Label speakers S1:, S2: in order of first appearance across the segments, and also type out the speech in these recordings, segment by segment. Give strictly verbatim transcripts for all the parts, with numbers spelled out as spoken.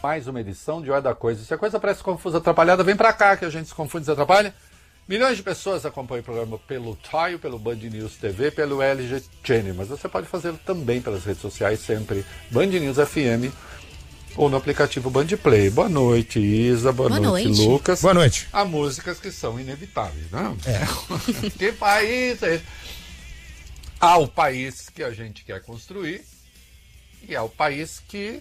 S1: mais uma edição de Hora da Coisa. Se a coisa parece confusa, atrapalhada, vem pra cá que a gente se confunde e se atrapalha. Milhões de pessoas acompanham o programa pelo Tile, pelo Band News T V, pelo L G Channel, mas você pode fazê-lo também pelas redes sociais, sempre Band News F M ou no aplicativo Band Play. Boa noite, Isa. Boa, Boa noite, noite, Lucas.
S2: Boa noite.
S1: Há músicas que são inevitáveis, não?
S2: É.
S1: Que país é esse? Há o país que a gente quer construir e há o país que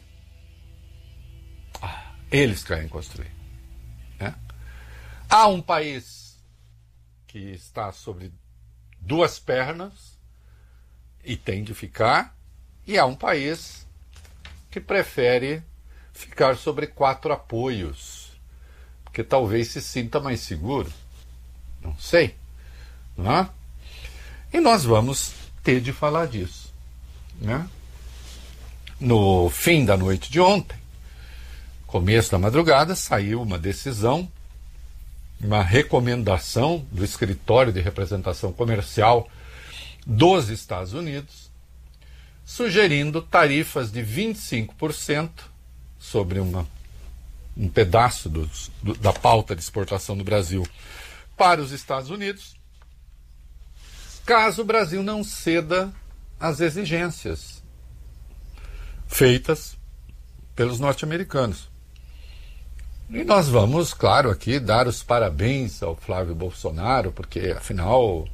S1: ah, eles querem construir. Né? Há um país que está sobre duas pernas e tem de ficar, e há um país que prefere ficar sobre quatro apoios, porque talvez se sinta mais seguro. Não sei. Não é? E nós vamos ter de falar disso. Né? No fim da noite de ontem, começo da madrugada, saiu uma decisão, uma recomendação do Escritório de Representação Comercial dos Estados Unidos, sugerindo tarifas de vinte e cinco por cento sobre uma, um pedaço dos, do, da pauta de exportação do Brasil para os Estados Unidos, caso o Brasil não ceda às exigências feitas pelos norte-americanos. E nós vamos, claro, aqui dar os parabéns ao Flávio Bolsonaro, porque, afinal,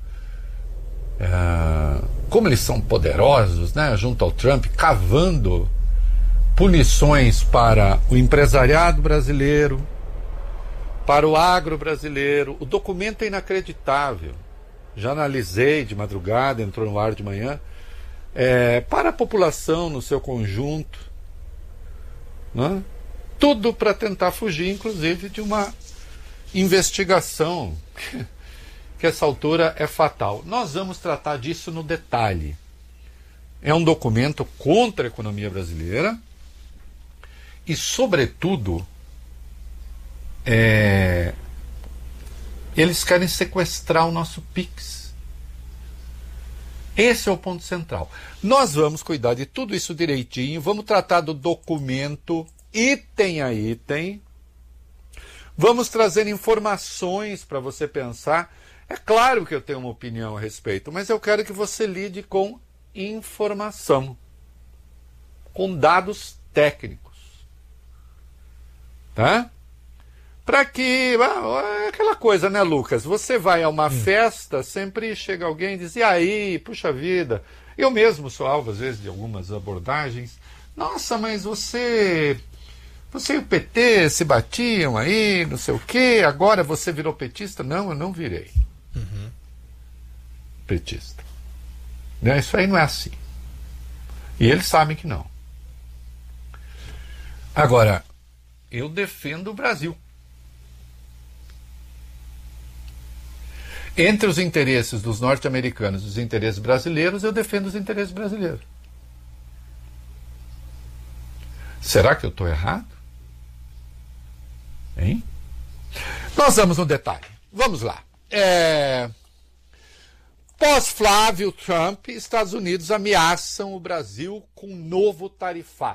S1: é, como eles são poderosos, né, junto ao Trump, cavando punições para o empresariado brasileiro, para o agro brasileiro. O documento é inacreditável. Já analisei de madrugada, entrou no ar de manhã. É, para a população no seu conjunto, né? Tudo para tentar fugir, inclusive, de uma investigação que essa altura é fatal. Nós vamos tratar disso no detalhe. É um documento contra a economia brasileira e, sobretudo, é... eles querem sequestrar o nosso Pix. Esse é o ponto central. Nós vamos cuidar de tudo isso direitinho, vamos tratar do documento item a item, vamos trazer informações para você pensar. É claro que eu tenho uma opinião a respeito, mas eu quero que você lide com informação, com dados técnicos, tá? Para que, é aquela coisa, né, Lucas? Você vai a uma hum. festa, sempre chega alguém e diz, e aí, puxa vida, eu mesmo sou alvo às vezes de algumas abordagens, nossa, mas você... Você e o P T se batiam aí, não sei o quê, agora você virou petista? Não, eu não virei uhum. petista. Né? Isso aí não é assim. E eles sabem que não. Agora, eu defendo o Brasil. Entre os interesses dos norte-americanos e os interesses brasileiros, eu defendo os interesses brasileiros. Será que eu estou errado? Hein? Nós vamos no detalhe. Vamos lá. É... Pós-Flávio Trump, Estados Unidos ameaçam o Brasil com um novo tarifário.